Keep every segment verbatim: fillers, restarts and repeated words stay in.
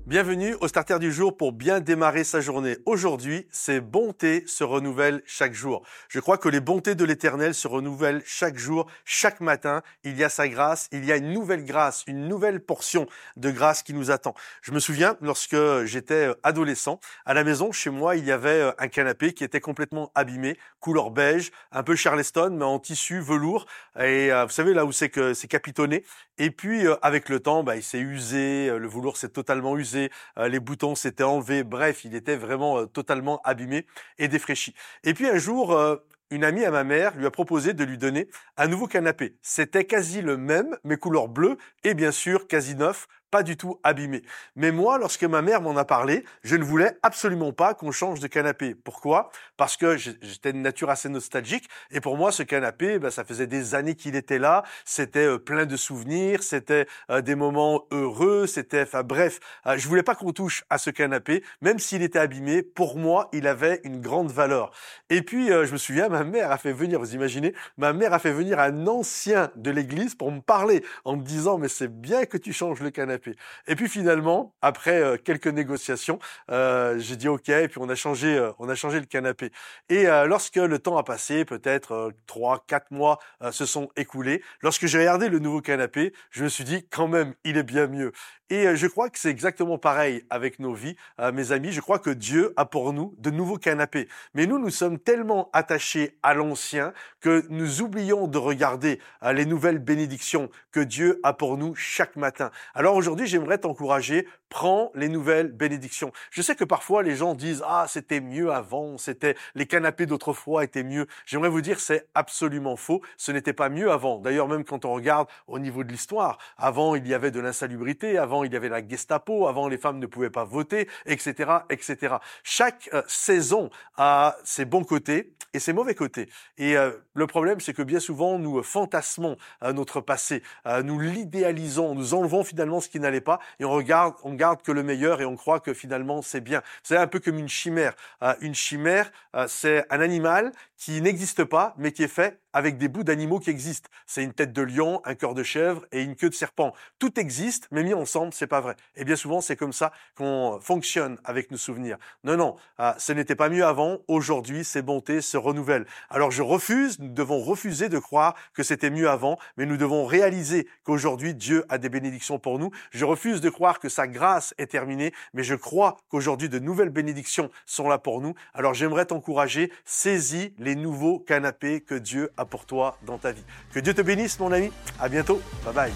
Bienvenue au Starter du jour pour bien démarrer sa journée. Aujourd'hui, ses bontés se renouvellent chaque jour. Je crois que les bontés de l'Éternel se renouvellent chaque jour, chaque matin. Il y a sa grâce, il y a une nouvelle grâce, une nouvelle portion de grâce qui nous attend. Je me souviens, lorsque j'étais adolescent, à la maison, chez moi, il y avait un canapé qui était complètement abîmé, couleur beige, un peu Charleston, mais en tissu velours. Et euh, vous savez, là où c'est que c'est capitonné. Et puis, euh, avec le temps, bah, il s'est usé, le velours s'est totalement usé. Euh, les boutons s'étaient enlevés, bref, il était vraiment euh, totalement abîmé et défraîchi. Et puis un jour, euh, une amie à ma mère lui a proposé de lui donner un nouveau canapé. C'était quasi le même, mais couleur bleue et bien sûr quasi neuf, pas du tout abîmé. Mais moi, lorsque ma mère m'en a parlé, je ne voulais absolument pas qu'on change de canapé. Pourquoi ? Parce que j'étais de nature assez nostalgique et pour moi, ce canapé, ben, ça faisait des années qu'il était là. C'était euh, plein de souvenirs, c'était euh, des moments heureux, c'était, enfin bref, euh, je voulais pas qu'on touche à ce canapé, même s'il était abîmé. Pour moi, il avait une grande valeur. Et puis, euh, je me souviens, ma mère a fait venir, vous imaginez, ma mère a fait venir un ancien de l'église pour me parler en me disant, mais c'est bien que tu changes le canapé. Et puis finalement, après euh, quelques négociations, euh, j'ai dit OK, et puis on a changé, euh, on a changé le canapé. Et euh, lorsque le temps a passé, peut-être euh, trois, quatre mois euh, se sont écoulés, lorsque j'ai regardé le nouveau canapé, je me suis dit quand même, il est bien mieux. Et euh, je crois que c'est exactement pareil avec nos vies, euh, mes amis. Je crois que Dieu a pour nous de nouveaux canapés. Mais nous, nous sommes tellement attachés à l'ancien que nous oublions de regarder euh, les nouvelles bénédictions que Dieu a pour nous chaque matin. Alors aujourd'hui, j'aimerais t'encourager, prends les nouvelles bénédictions. Je sais que parfois les gens disent « Ah, c'était mieux avant, c'était les canapés d'autrefois étaient mieux ». J'aimerais vous dire c'est absolument faux, ce n'était pas mieux avant. D'ailleurs, même quand on regarde au niveau de l'histoire, avant il y avait de l'insalubrité, avant il y avait la Gestapo, avant les femmes ne pouvaient pas voter, et cetera, et cetera. Chaque euh, saison a ses bons côtés et ses mauvais côtés. Et euh, le problème, c'est que bien souvent, nous fantasmons euh, notre passé, euh, nous l'idéalisons, nous enlevons finalement ce qui n'allait pas et on regarde, on garde que le meilleur et on croit que finalement c'est bien. C'est un peu comme une chimère. Euh, une chimère, euh, c'est un animal qui n'existe pas, mais qui est fait avec des bouts d'animaux qui existent. C'est une tête de lion, un cœur de chèvre et une queue de serpent. Tout existe, mais mis ensemble, c'est pas vrai. Et bien souvent, c'est comme ça qu'on fonctionne avec nos souvenirs. Non, non, euh, ce n'était pas mieux avant. Aujourd'hui, ces bontés se renouvellent. Alors je refuse, nous devons refuser de croire que c'était mieux avant, mais nous devons réaliser qu'aujourd'hui, Dieu a des bénédictions pour nous. Je refuse de croire que sa grâce est terminée, mais je crois qu'aujourd'hui, de nouvelles bénédictions sont là pour nous. Alors j'aimerais t'encourager, saisis les nouveaux canapés que Dieu a pour toi dans ta vie. Que Dieu te bénisse, mon ami. À bientôt. Bye bye.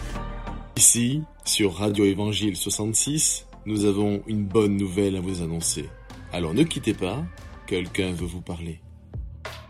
Ici, sur Radio Évangile soixante-six, nous avons une bonne nouvelle à vous annoncer. Alors ne quittez pas, quelqu'un veut vous parler.